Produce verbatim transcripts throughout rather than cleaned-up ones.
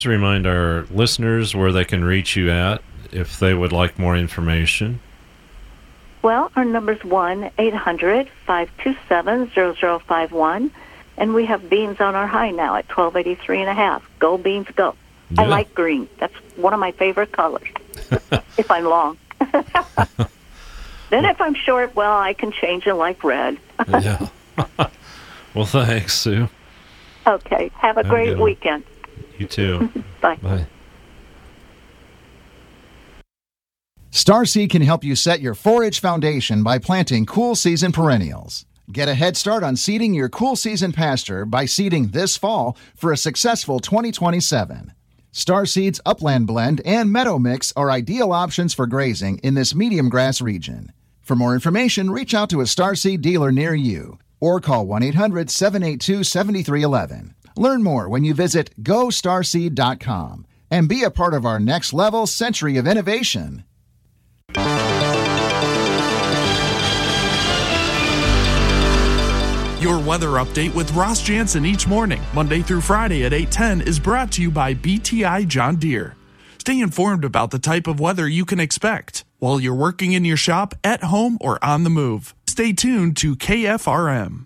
remind our listeners where they can reach you at if they would like more information. Well, our number's one eight hundred five two seven zero zero five one, and we have beans on our high now at twelve eighty-three and a half. Go beans, go. Yeah. I like green. That's one of my favorite colors, if I'm long. Then if I'm short, well, I can change and like red. Yeah. Well, thanks, Sue. Okay. Have a Have great a good weekend. You too. Bye. Bye. Starseed can help you set your forage foundation by planting cool season perennials. Get a head start on seeding your cool season pasture by seeding this fall for a successful twenty twenty-seven. Starseed's Upland Blend and Meadow Mix are ideal options for grazing in this medium grass region. For more information, reach out to a Starseed dealer near you or call one eight hundred seven eight two seven three one one. Learn more when you visit go starseed dot com and be a part of our next level century of innovation. Your weather update with Ross Jansen each morning, Monday through Friday at eight ten, is brought to you by B T I John Deere. Stay informed about the type of weather you can expect while you're working in your shop, at home, or on the move. Stay tuned to K F R M.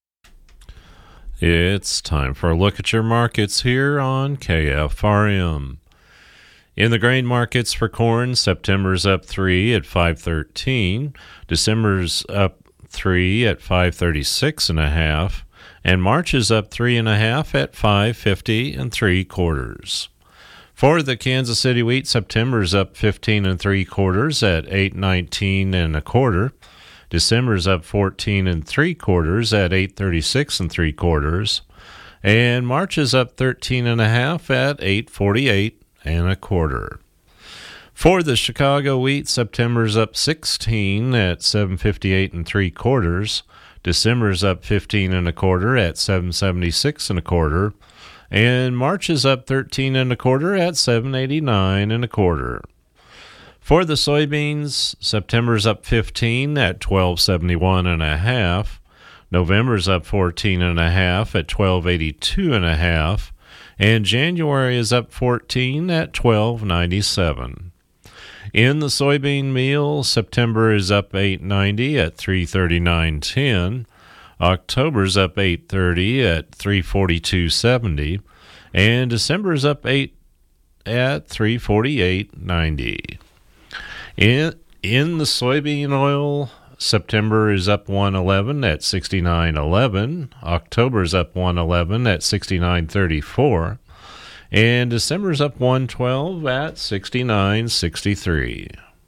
It's time for a look at your markets here on K F R M. In the grain markets for corn, September's up three at five thirteen, December's up three at five thirty-six and a half, and March is up three and a half at five fifty and three quarters. For the Kansas City wheat, September's up fifteen and three quarters at eight nineteen and a quarter. December's up fourteen and three quarters at eight thirty-six and three quarters, and March is up thirteen and a half at eight forty-eight and a quarter. For the Chicago wheat, September's up sixteen at seven fifty-eight and three quarters. December's up fifteen and a quarter at seven seventy-six and a quarter, and March is up thirteen and a quarter at seven eighty-nine and a quarter. For the soybeans, September's up fifteen at twelve seventy-one and a half. November's up fourteen and a half at twelve eighty-two and a half, and January is up fourteen at twelve ninety-seven. In the soybean meal, September is up eight ninety at three thirty-nine ten. October's up eight thirty at three forty-two seventy, and December's up eight at three forty-eight ninety. In in the soybean oil, September is up one eleven at sixty-nine eleven. October's up one eleven at sixty-nine thirty-four. And December's up one twelve at sixty-nine sixty-three.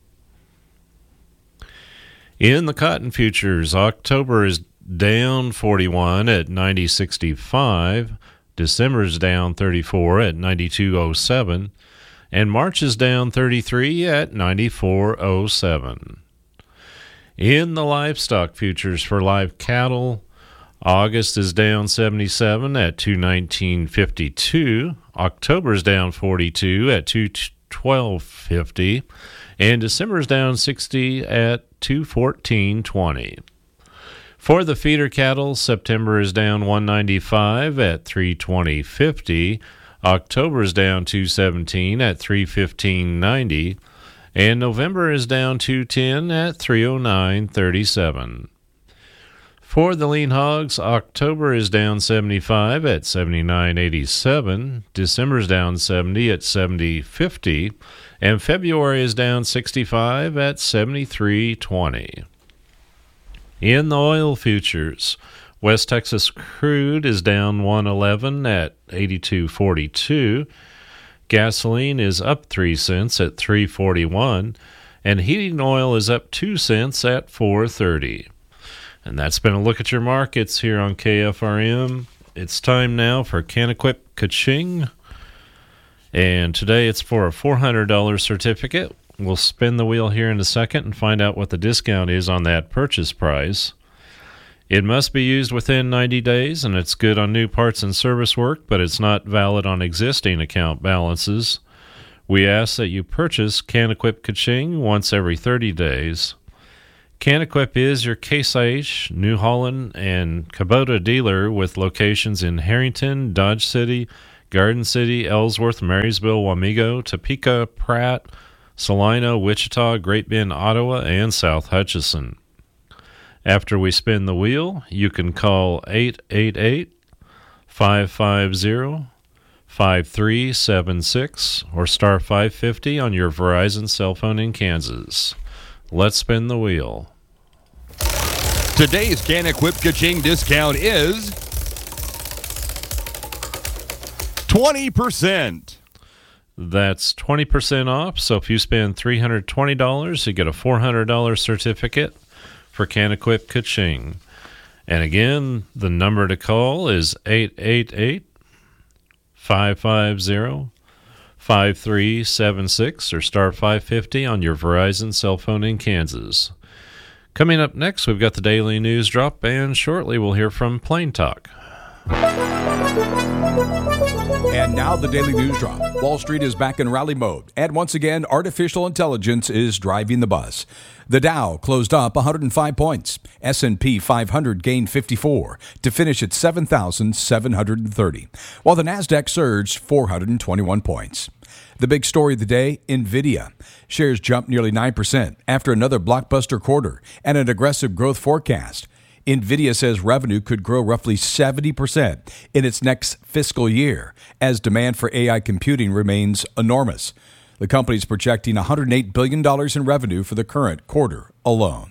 In the cotton futures, October is down forty-one at ninety sixty-five. December's down thirty-four at ninety-two oh seven. And March is down thirty-three at ninety-four oh seven. In the livestock futures for live cattle, August is down seventy-seven at two nineteen fifty-two. October's down forty-two at two twelve fifty, and December's down sixty at two fourteen twenty. For the feeder cattle, September is down one ninety-five at three twenty fifty. October is down two seventeen at three fifteen ninety, and November is down two ten at three oh nine thirty-seven. For the lean hogs, October is down seventy-five at seventy-nine eighty-seven, December's down seventy at seventy fifty, and February is down sixty-five at seventy-three twenty. In the oil futures, West Texas crude is down one eleven at eighty-two forty-two, gasoline is up three cents at three forty-one, and heating oil is up two cents at four thirty. And that's been a look at your markets here on K F R M. It's time now for Canaquip Kaching. And today it's for a four hundred dollars certificate. We'll spin the wheel here in a second and find out what the discount is on that purchase price. It must be used within ninety days, and it's good on new parts and service work, but it's not valid on existing account balances. We ask that you purchase Canaquip Kaching once every thirty days. Canaquip is your Case IH, New Holland, and Kubota dealer with locations in Harrington, Dodge City, Garden City, Ellsworth, Marysville, Wamego, Topeka, Pratt, Salina, Wichita, Great Bend, Ottawa, and South Hutchinson. After we spin the wheel, you can call eight eight eight, five five zero, five three seven six or star five fifty on your Verizon cell phone in Kansas. Let's spin the wheel. Today's Can-Equip Ka-Ching discount is twenty percent. That's twenty percent off, so if you spend three hundred twenty dollars, you get a four hundred dollars certificate for Can-Equip Ka-Ching. And again, the number to call is eight eight eight, five five zero, five three seven six or star five fifty on your Verizon cell phone in Kansas. Coming up next, we've got the Daily News Drop, and shortly we'll hear from Plain Talk. And now the Daily News Drop. Wall Street is back in rally mode, and once again, artificial intelligence is driving the bus. The Dow closed up one hundred five points. S and P five hundred gained fifty-four to finish at seven thousand seven hundred thirty, while the Nasdaq surged four hundred twenty-one points. The big story of the day, NVIDIA. Shares jumped nearly nine percent after another blockbuster quarter and an aggressive growth forecast. NVIDIA says revenue could grow roughly seventy percent in its next fiscal year as demand for A I computing remains enormous. The company is projecting one hundred eight billion dollars in revenue for the current quarter alone.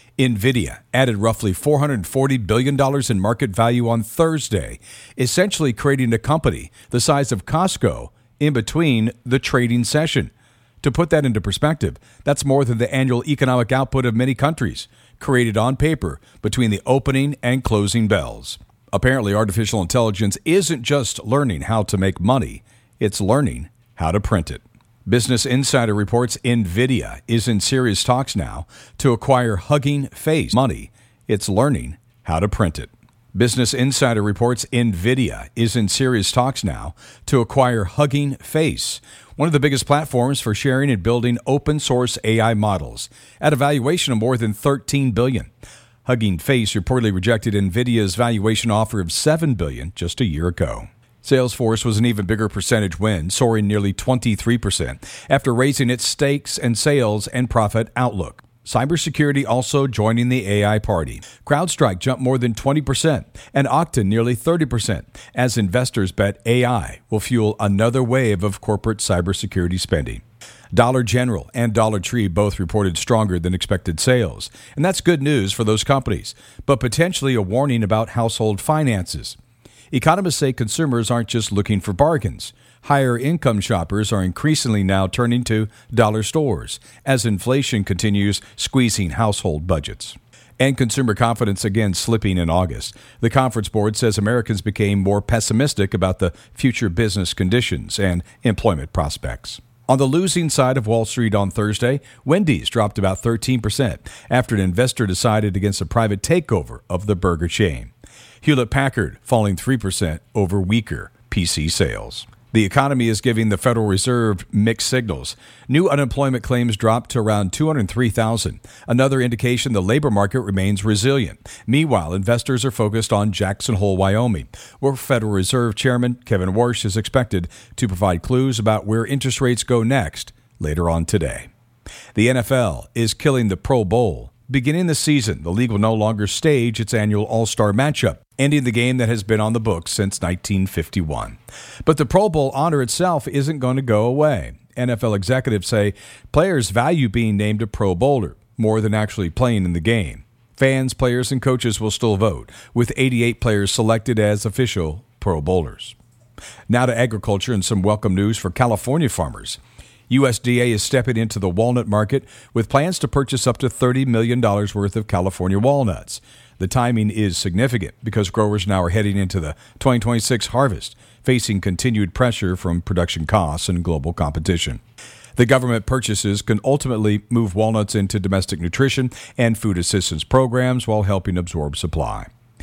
NVIDIA added roughly four hundred forty billion dollars in market value on Thursday, essentially creating a company the size of Costco in between the trading session. To put that into perspective, that's more than the annual economic output of many countries, created on paper between the opening and closing bells. Apparently, artificial intelligence isn't just learning how to make money, it's learning how to print it. Business Insider reports NVIDIA is in serious talks now to acquire Hugging Face. Money, it's learning how to print it. Business Insider reports NVIDIA is in serious talks now to acquire Hugging Face, one of the biggest platforms for sharing and building open-source A I models, at a valuation of more than thirteen billion dollars. Hugging Face reportedly rejected NVIDIA's valuation offer of seven billion dollars just a year ago. Salesforce was an even bigger percentage win, soaring nearly twenty-three percent after raising its stakes and sales and profit outlook. Cybersecurity also joining the A I party. CrowdStrike jumped more than twenty percent and Okta nearly thirty percent as investors bet A I will fuel another wave of corporate cybersecurity spending. Dollar General and Dollar Tree both reported stronger than expected sales, and that's good news for those companies, but potentially a warning about household finances. Economists say consumers aren't just looking for bargains. Higher income shoppers are increasingly now turning to dollar stores as inflation continues squeezing household budgets. And consumer confidence again slipping in August. The Conference Board says Americans became more pessimistic about the future business conditions and employment prospects. On the losing side of Wall Street on Thursday, Wendy's dropped about thirteen percent after an investor decided against a private takeover of the burger chain. Hewlett-Packard falling three percent over weaker P C sales. The economy is giving the Federal Reserve mixed signals. New unemployment claims dropped to around two hundred three thousand, another indication the labor market remains resilient. Meanwhile, investors are focused on Jackson Hole, Wyoming, where Federal Reserve Chairman Kevin Warsh is expected to provide clues about where interest rates go next later on today. The N F L is killing the Pro Bowl. Beginning the season, the league will no longer stage its annual All-Star matchup, ending the game that has been on the books since nineteen fifty-one. But the Pro Bowl honor itself isn't going to go away. N F L executives say players value being named a Pro Bowler more than actually playing in the game. Fans, players, and coaches will still vote, with eighty-eight players selected as official Pro Bowlers. Now to agriculture and some welcome news for California farmers. U S D A is stepping into the walnut market with plans to purchase up to thirty million dollars worth of California walnuts. The timing is significant because growers now are heading into the twenty twenty-six harvest, facing continued pressure from production costs and global competition. The government purchases can ultimately move walnuts into domestic nutrition and food assistance programs while helping absorb supply.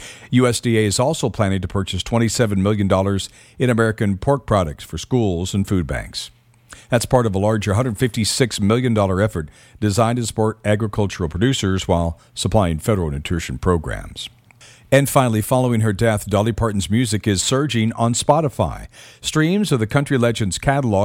U S D A is also planning to purchase twenty-seven million dollars in American pork products for schools and food banks. That's part of a larger one hundred fifty-six million dollars effort designed to support agricultural producers while supplying federal nutrition programs. And finally, following her death, Dolly Parton's music is surging on Spotify. Streams of the country legend's catalog